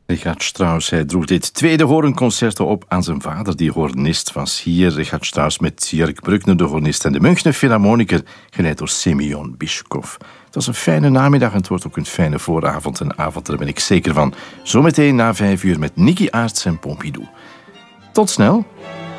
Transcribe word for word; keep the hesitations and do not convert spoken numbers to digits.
Richard Strauss hij droeg dit tweede hoornconcerto op aan zijn vader, die hoornist was. Hier Richard Strauss met Jörg Bruckner, de hoornist, en de Münchner Philharmoniker, geleid door Simeon Bischoff. Het was een fijne namiddag en het wordt ook een fijne vooravond. Een avond, daar ben ik zeker van. Zometeen na vijf uur met Nicky Aarts en Pompidou. Tot snel!